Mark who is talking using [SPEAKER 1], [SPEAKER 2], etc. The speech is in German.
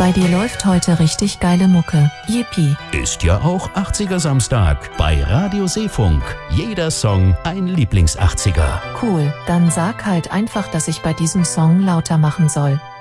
[SPEAKER 1] Bei dir läuft heute richtig geile Mucke. Yippie.
[SPEAKER 2] Ist ja auch 80er Samstag bei Radio Seefunk. Jeder Song ein Lieblings-80er.
[SPEAKER 1] Cool, dann sag halt einfach, dass ich bei diesem Song lauter machen soll.